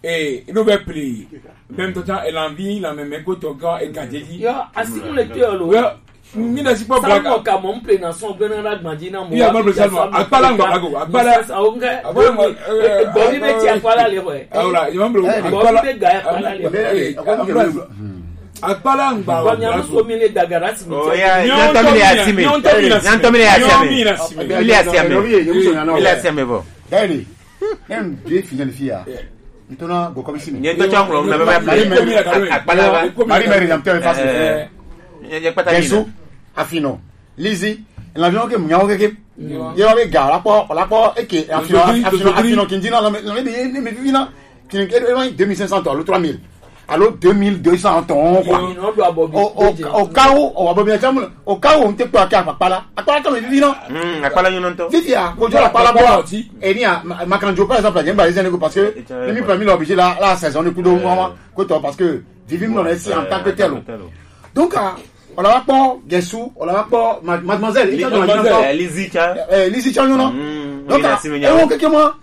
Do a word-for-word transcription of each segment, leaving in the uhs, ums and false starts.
et nous va plier même temps elle envie la même côté encore et gadji yo asimu le tio lo ni na si pas blague ça ka mon plein dans son ben na gbandi na mo ya ma blessé akpala ngo ago akpala akpala boni be ti akpala le we awla yo ma akpala be ga akpala le akpala ngba wa nya so mi le dagara si mi oh ya nyantomile asime nyantomile asime ile asime ile asime bo dai nem je final fia ntona go commission ni to changro na ba akpala mari mari na mtele face ya pata ni afino lizi l'avion que mnyao que yo avec gars la po la po et que afino afino afino qui dit non mais mais mais vivina qui est deux mille cinq cents dollars trois mille alors deux mille deux cents ton quoi au cas où on va bien chambre au cas où on te peut akapa pala akapa comme vivina hmm akapa yo non to vivia ko jola pala bo et ni ma kanjo par exemple il y a des parce que les mille premier obligé la la saison de coup de mois parce que vivim non ici en tant que tel donc on l'a pas Gessou, on l'a pas mademoiselle, il mademoiselle Lizzy Cha. Eh Lizzy Cha non. Donc on quelque moi.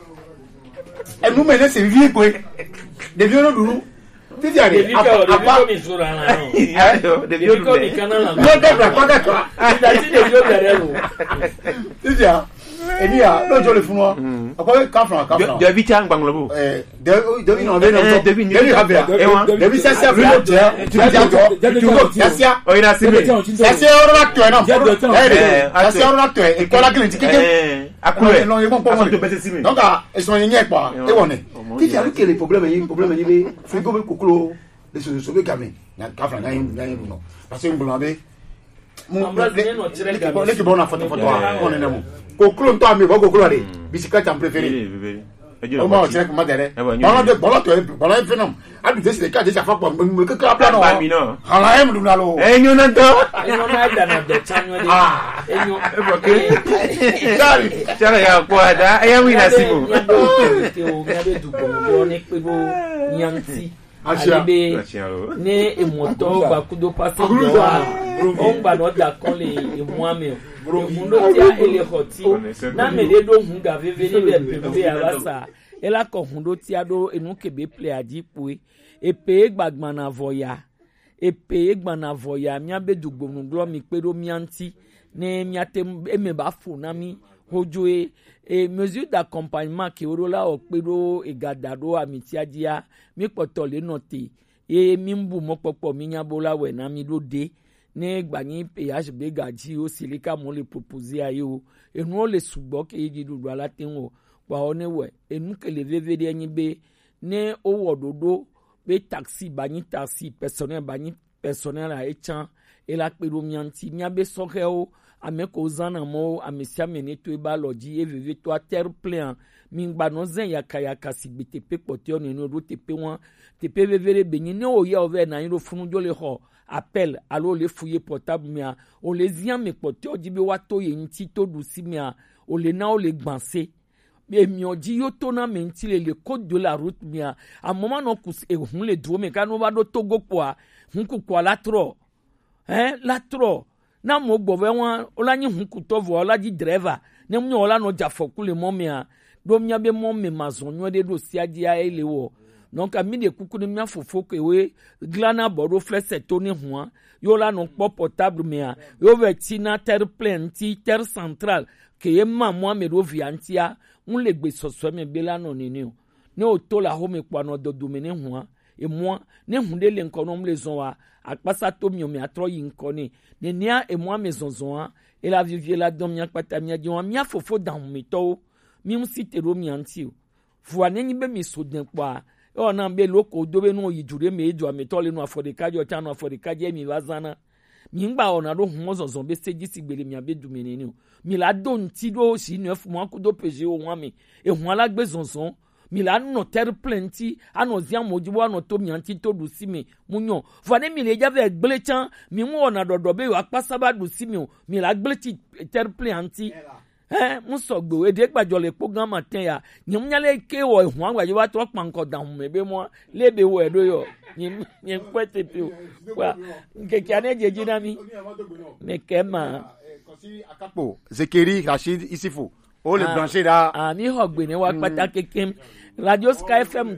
Et nous maintenant c'est vieux quoi. Des vieux nous. Tu dis allez, à part mes jours là. Des vieux comme les canals. Non, d'accord, pas d'accord. Il a dit des vieux derrière nous. Tu dis ah. Et ni ah, le joli fou moi. Encore quatre francs, quatre francs. De huit ans banglobo. Eh, de de non, de non. De huit. De huit ça c'est vraiment bien. Tu dis d'accord. Tu vois, ça c'est. Oh, il a simé. Ça c'est on a toi non. Eh, ça c'est on a toi. Et quoi la clé tu quelqu'un. Akure. Non, il vont pas moi. Donc ah, ils sont niais quoi. Et on est. Tu dis que les problèmes, il y a problème ni frigo be koklo. Les choses sauver camé. Na quatre francs, na non. Parce que blambé. Mon les qui bon en photo photo on est là. Koklo to ami ko koklo re bicyclette en préféré o ma o tire ko ma dere bala de bala to bala phenom abi de se ka de fa pa me ke ka plan no hala em lu na lo e nyu na to e no na da na de chanyo de e nyu e bo ke sorry chala ya kwa da e mi na simu ke o ga de du ko ne pe bo nyanti alibe ne emoto ba kudo passe on ba no da kon le emuame mundo tia ele hoti na me de do hunga veveni be pe abasa ela ko hundo tia do enu kebe play adipwe e pe gbagban na voya e pe gbagban na voya mia be dugbonu glo mi pe do mianti ne miate eme ba fu na mi hojoe et mesure d'accompagnement qui orola o pe do e gadado amitiadia mi potole note e mi mbu mo popo mi nyabola we na mi do de ne gbani P H B gaji o silika mo le proposer ayo enu o le sugbo ke yi dudu ala tenwo pa one we enu ke le vevede yin be ne o wododo be taxi bani taxi personnel bani personnel a echan e la pedo mianti mia be soke o ameko zana mo amesia meneto e ba loji e veve to terre plein mi gba no zen yakaya kasigbe pe pote on enu ro tepe won tepe vevere benyi ne o ya over na yin ro funu jo le ho appel allo le fouiller portable mia o le zian me pote o jibe wa to ye nti to du si mia o le na o le gbanse e mi oji yo to na me nti le le code de la route mia a moment no ku e hun le dro me ka no ba do togo kwa hun ku kwa la tro hein la tro na mo gbo we won o la yin hun ku to vo o la di driver ne mu o la no jafo ku le mo mia do mia be mo me mazon nyo de do si adia ele wo donc a mi de kuku ni mia fofo ke we glana bodo flesse toni huan yo la no po portable mia yo vetina terre plein ti terre centrale ke ye ma mo me do viantia un le gbe soso me be la no ni ni ne o to la ho me kwa no do domene huan e mo ne hunde le nko no mle zon wa akpasa to mi o mi atro yi nko ni ne nia e mo me zonzon e la vivie la dom mi akpata mi adi won mi afofo dan mi to mi un site ro mi anti o fu anenyi be mi so den kwa o na be loko do be no yijure me ejo ametole no afodekaje o cha no afodekaje mi wazana mi ngba ona do hun zonzon be seji sigbele mi abedu meneni o mi la don ti do si neuf mois ku do peje o wan mi e hun ala gbe zonzon mi la no terre plenty ano zia mojibo ano to mi anti to du si mi munyo fane mi le jave gble chan mi mu ona dodo be wa pasaba du si mi o mi la gble ti terre plenty eh musogbo ede gbajo le program matin ya nyim nyale ke wo ehun agbaje wa to panko dan me be mo lebe wo edo yo nyim nyim kwete pi wa nkeke ane jeji na mi me kema kosi akapo Zekeri Rashid Isifo o le brancher là ah mi hogbe ni wa pata kekem Radio Sky F M